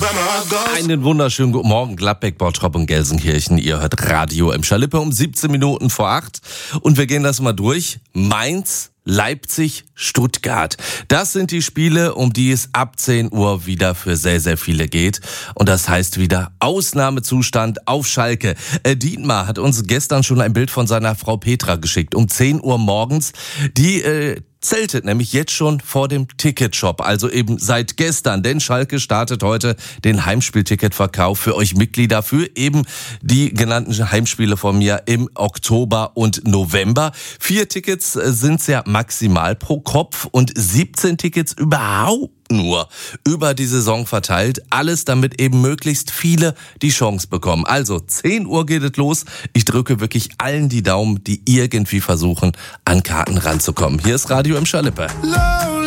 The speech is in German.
Einen wunderschönen guten Morgen, Gladbeck, Bottrop und Gelsenkirchen. Ihr hört Radio im Schalippe um 17 Minuten vor 8. Und wir gehen das mal durch. Mainz, Leipzig, Stuttgart. Das sind die Spiele, um die es ab 10 Uhr wieder für sehr, sehr viele geht. Und das heißt wieder Ausnahmezustand auf Schalke. Dietmar hat uns gestern schon ein Bild von seiner Frau Petra geschickt. Um 10 Uhr morgens. Die zeltet nämlich jetzt schon vor dem Ticketshop, also eben seit gestern, denn Schalke startet heute den Heimspielticketverkauf für euch Mitglieder für eben die genannten Heimspiele von mir im Oktober und November. 4 Tickets sind's ja maximal pro Kopf und 17 Tickets überhaupt nur über die Saison verteilt. Alles, damit eben möglichst viele die Chance bekommen. Also 10 Uhr geht es los. Ich drücke wirklich allen die Daumen, die irgendwie versuchen, an Karten ranzukommen. Hier ist Radio im Schalippe.